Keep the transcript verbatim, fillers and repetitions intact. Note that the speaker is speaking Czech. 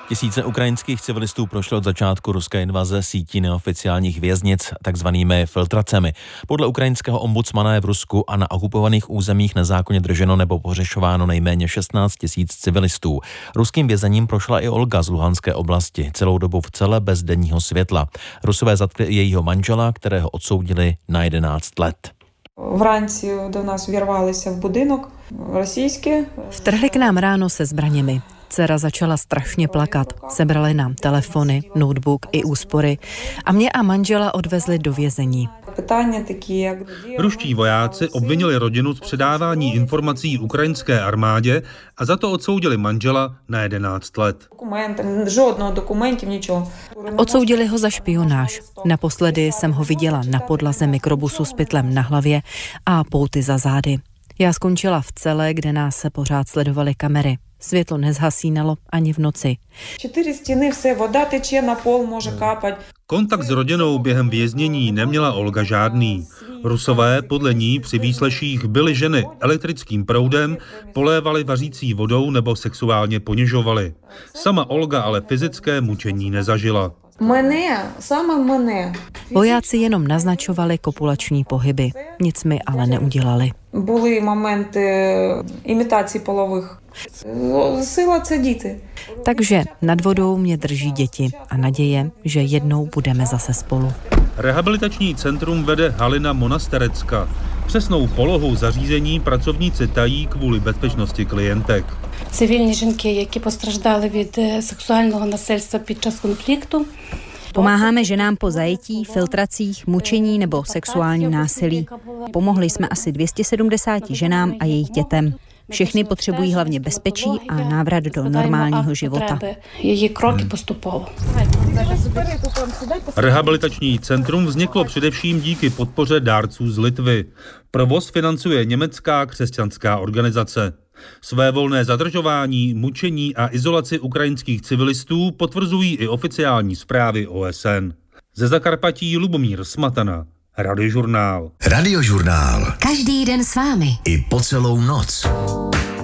Tisíce ukrajinských civilistů prošlo od začátku ruské invaze sítí neoficiálních věznic takzvanými filtracemi. Podle ukrajinského ombudsmana je v Rusku a na okupovaných územích nezákonně drženo nebo pohřešováno nejméně šestnáct tisíc civilistů. Ruským vězením prošla i Olga z Luhanské oblasti, celou dobu v cele bez denního světla. Rusové zatkli jejího manžela, kterého odsoudili na jedenáct let. Vranci do nás vyrvali se v budynok rosijský. Vtrhli k nám ráno se zbraněmi. Dcera začala strašně plakat. Sebrali nám telefony, notebook i úspory a mě a manžela odvezli do vězení. Ruští vojáci obvinili rodinu z předávání informací ukrajinské armádě a za to odsoudili manžela na jedenáct let. Odsoudili ho za špionáž. Naposledy jsem ho viděla na podlaze mikrobusu s pytlem na hlavě a pouty za zády. Já skončila v cele, kde nás se pořád sledovaly kamery. Světlo nezhasínalo ani v noci. Čtyři stěny, vše, voda teče, na pol může kápat. Kontakt s rodinou během věznění neměla Olga žádný. Rusové podle ní při výsleších byly ženy elektrickým proudem, polévali vařící vodou nebo sexuálně ponižovali. Sama Olga ale fyzické mučení nezažila. Mene, sama mene. Vojáci jenom naznačovali kopulační pohyby, nic mi ale neudělali. Byly momenty imitací polových. Sila це діти. Takže nad vodou mě drží děti a naděje, že jednou budeme zase spolu. Rehabilitační centrum vede Halina Monasterecka. Přesnou polohu zařízení pracovníci tají kvůli bezpečnosti klientek. Цивільні жінки, які постраждали від сексуального насильства під час конфлікту. Pomáháme ženám po zajetí, filtracích, mučení nebo sexuálním násilí. Pomohli jsme asi dvě stě sedmdesát ženám a jejich dětem. Všechny potřebují hlavně bezpečí a návrat do normálního života. Její kroky postupovo. Rehabilitační centrum vzniklo především díky podpoře dárců z Litvy. Provoz financuje německá křesťanská organizace. Svévolné zadržování, mučení a izolaci ukrajinských civilistů potvrzují i oficiální zprávy O S N. Ze Zakarpatí Lubomír Smatana, Radiožurnál. Radiožurnál. Každý den s vámi. I po celou noc.